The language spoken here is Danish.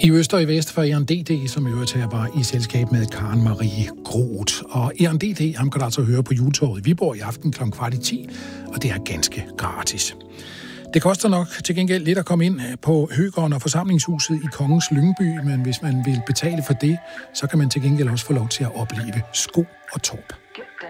I øst og i vest for Ehren D.D., som i øvrigt her var i selskab med Karen Marie Groth. Og Ehren D.D., ham kan du altså høre på Juletorvet i Viborg i aften kl. 9:15, og det er ganske gratis. Det koster nok til gengæld lidt at komme ind på Høgården og forsamlingshuset i Kongens Lyngby, men hvis man vil betale for det, så kan man til gengæld også få lov til at opleve Sko og Torp.